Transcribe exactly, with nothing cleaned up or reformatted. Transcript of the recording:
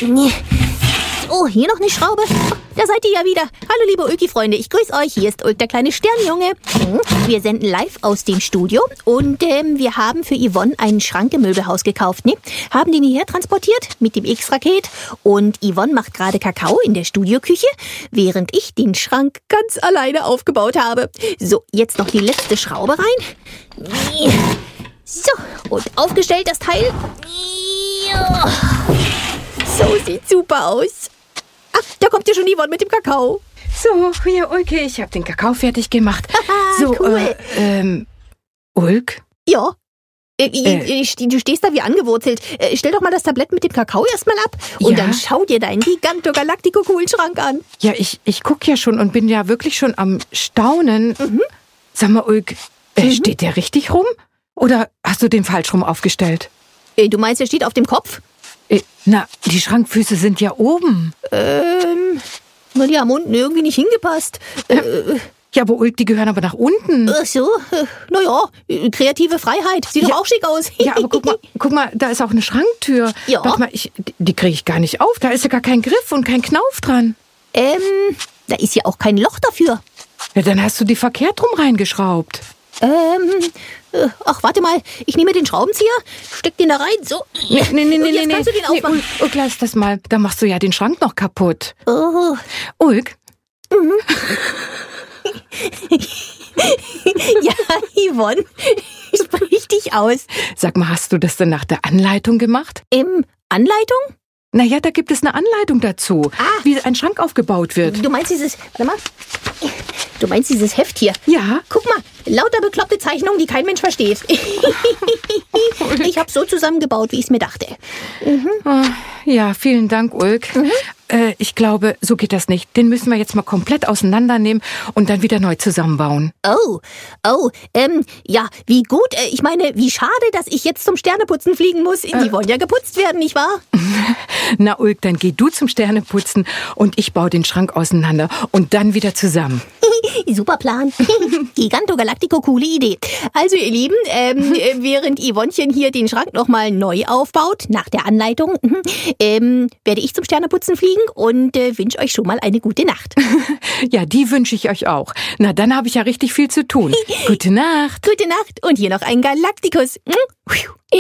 Oh, hier noch eine Schraube. Oh, da seid ihr ja wieder. Hallo, liebe Ulki-Freunde. Ich grüße euch. Hier ist Ulk, der kleine Sternjunge. Wir senden live aus dem Studio. Und ähm, wir haben für Yvonne einen Schrank im Möbelhaus gekauft. Ne? Haben den hierher transportiert mit dem X-Raket. Und Yvonne macht gerade Kakao in der Studioküche, während ich den Schrank ganz alleine aufgebaut habe. So, jetzt noch die letzte Schraube rein. So, und aufgestellt das Teil. So, sieht super aus. Ach, da kommt ja schon Yvonne mit dem Kakao. So, hier, Ulke, ich habe den Kakao fertig gemacht. So, cool. äh, ähm, Ulk? Ja. Äh, Äh. Du stehst da wie angewurzelt. Äh, Stell doch mal das Tablett mit dem Kakao erstmal ab und Ja. dann schau dir deinen Giganto-Galactico-Kühlschrank an. Ja, ich, ich guck ja schon und bin ja wirklich schon am Staunen. Mhm. Sag mal, Ulk, äh, Mhm. steht der richtig rum? Oder hast du den falsch rum aufgestellt? Äh, Du meinst, er steht auf dem Kopf? Äh, na, die Schrankfüße sind ja oben. Ähm, na, die haben unten irgendwie nicht hingepasst. Äh, Ja, aber Ulk, die gehören aber nach unten. Ach so, äh, naja, äh, kreative Freiheit. Sieht Ja. doch auch schick aus. Ja, aber guck mal, guck mal, da ist auch eine Schranktür. Ja. Warte mal, ich, die kriege ich gar nicht auf. Da ist ja gar kein Griff und kein Knauf dran. Ähm, da ist ja auch kein Loch dafür. Ja, dann hast du die verkehrt rum reingeschraubt. Ähm, äh, ach, warte mal. Ich nehme den Schraubenzieher, steck den da rein, so. Nee, nee, nee, Und nee, jetzt nee. kannst du den nee, aufmachen. Ulk, Ulk, lass das mal. Da machst du ja den Schrank noch kaputt. Oh. Ulk, Ja, Yvonne, sprich dich aus. sag mal, hast du das denn nach der Anleitung gemacht? Ähm, Anleitung? Naja, da gibt es eine Anleitung dazu, Ah. wie ein Schrank aufgebaut wird. Du meinst dieses, warte mal. Du meinst dieses Heft hier. Ja, Guck mal, lauter bekloppte Zeichnungen, die kein Mensch versteht. Ich habe so zusammengebaut, wie ich es mir dachte. Ah, ja, vielen Dank, Ulk. Äh, ich glaube, so geht das nicht. Den müssen wir jetzt mal komplett auseinandernehmen und dann wieder neu zusammenbauen. Oh, oh, ähm, ja, wie gut. Äh, ich meine, wie schade, dass ich jetzt zum Sterneputzen fliegen muss. Die wollen ja geputzt werden, nicht wahr? Na, Ulk, dann geh du zum Sterneputzen und ich baue den Schrank auseinander und dann wieder zusammen. Super Plan. Giganto Galactico, coole Idee. Also ihr Lieben, ähm, äh, während Yvonnchen hier den Schrank nochmal neu aufbaut, nach der Anleitung, ähm, werde ich zum Sterneputzen fliegen und äh, wünsche euch schon mal eine gute Nacht. Ja, die wünsche ich euch auch. Na, dann habe ich ja richtig viel zu tun. Gute Nacht. Gute Nacht und hier noch ein Galacticus.